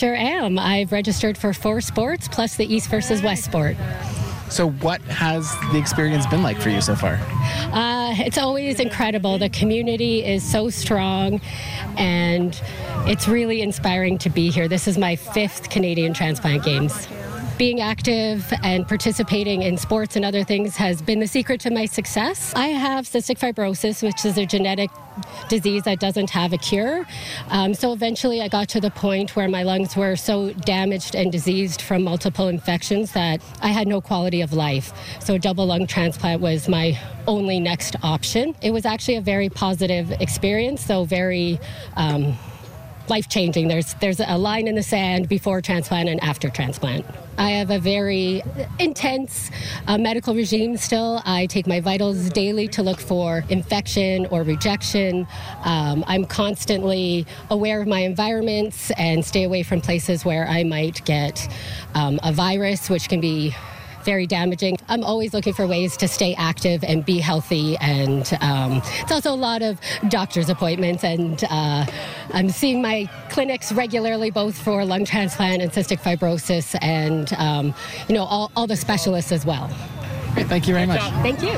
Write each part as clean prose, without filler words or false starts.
sure am. I've registered for 4 sports plus the East versus West sport. So what has the experience been like for you so far? It's always incredible. The community is so strong, and it's really inspiring to be here. This is my 5th Canadian Transplant Games. Being active and participating in sports and other things has been the secret to my success. I have cystic fibrosis, which is a genetic disease that doesn't have a cure. So eventually I got to the point where my lungs were so damaged and diseased from multiple infections that I had no quality of life. So double lung transplant was my only next option. It was actually a very positive experience, so very life-changing. There's a line in the sand before transplant and after transplant. I have a very intense medical regime still. I take my vitals daily to look for infection or rejection. I'm constantly aware of my environments and stay away from places where I might get a virus, which can be very damaging. I'm always looking for ways to stay active and be healthy, and it's also a lot of doctor's appointments, and I'm seeing my clinics regularly, both for lung transplant and cystic fibrosis, and all the specialists as well. Great, thank you very much. Thank you.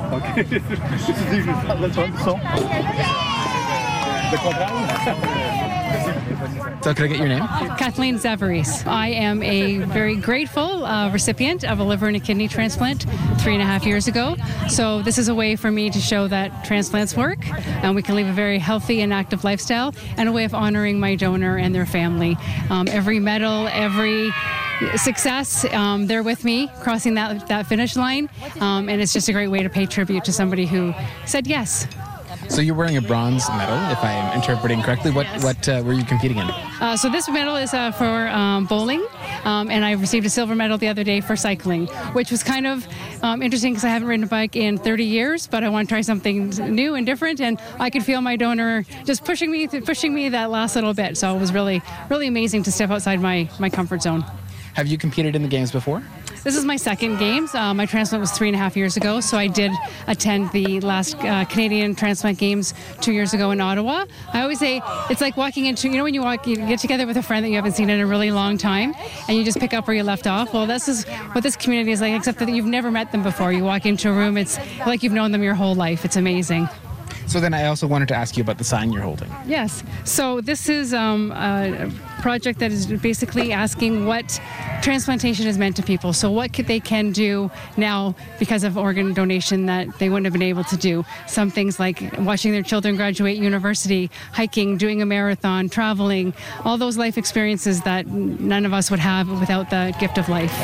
So could I get your name? Kathleen Zavaris. I am a very grateful recipient of a liver and a kidney transplant 3.5 years ago. So this is a way for me to show that transplants work and we can live a very healthy and active lifestyle, and a way of honoring my donor and their family. Every medal, every success, they're with me crossing that finish line, and it's just a great way to pay tribute to somebody who said yes. So you're wearing a bronze medal, if I'm interpreting correctly. What were you competing in? So this medal is for bowling, and I received a silver medal the other day for cycling, which was kind of interesting because I haven't ridden a bike in 30 years, but I want to try something new and different, and I could feel my donor just pushing me that last little bit. So it was really, really amazing to step outside my comfort zone. Have you competed in the games before? This is my second games. My transplant was 3.5 years ago, so I did attend the last Canadian Transplant Games 2 years ago in Ottawa. I always say it's like walking into, when you get together with a friend that you haven't seen in a really long time, and you just pick up where you left off. Well, this is what this community is like, except that you've never met them before. You walk into a room, it's like you've known them your whole life. It's amazing. So then I also wanted to ask you about the sign you're holding. Yes. So this is a project that is basically asking what transplantation is meant to people. So what they can do now because of organ donation that they wouldn't have been able to do. Some things like watching their children graduate university, hiking, doing a marathon, traveling, all those life experiences that none of us would have without the gift of life.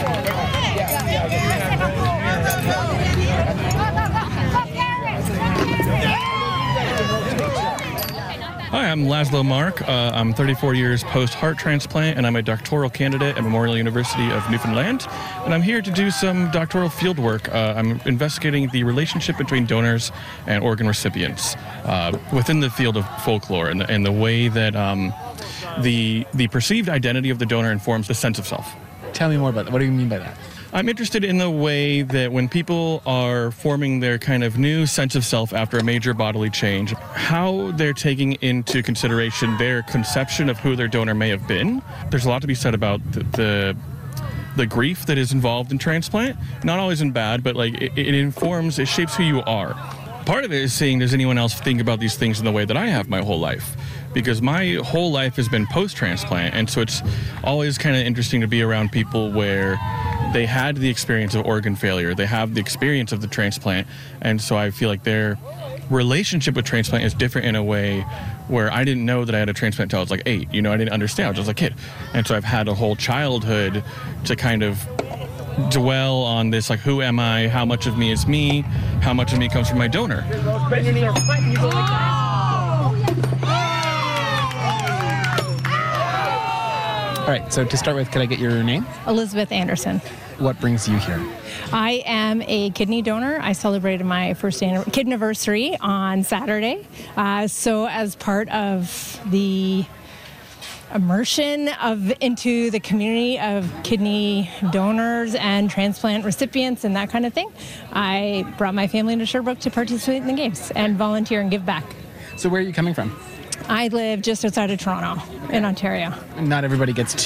Hi, I'm Laszlo Mark. I'm 34 years post-heart transplant, and I'm a doctoral candidate at Memorial University of Newfoundland. And I'm here to do some doctoral field work. I'm investigating the relationship between donors and organ recipients within the field of folklore, and the way that the perceived identity of the donor informs the sense of self. Tell me more about that. What do you mean by that? I'm interested in the way that when people are forming their kind of new sense of self after a major bodily change, how they're taking into consideration their conception of who their donor may have been. There's a lot to be said about the grief that is involved in transplant. Not always in bad, but like it shapes who you are. Part of it is seeing, does anyone else think about these things in the way that I have my whole life? Because my whole life has been post-transplant, and so it's always kind of interesting to be around people where they had the experience of organ failure, they have the experience of the transplant, and so I feel like their relationship with transplant is different in a way where I didn't know that I had a transplant until I was like 8. I didn't understand. I was just a kid. And so I've had a whole childhood to kind of dwell on this, like, who am I? How much of me is me? How much of me comes from my donor? All right, so to start with, could I get your name? Elizabeth Anderson. What brings you here? I am a kidney donor. I celebrated my first kidney-versary on Saturday. So as part of the immersion into the community of kidney donors and transplant recipients and that kind of thing, I brought my family to Sherbrooke to participate in the games and volunteer and give back. So where are you coming from? I live just outside of Toronto in Ontario. Not everybody gets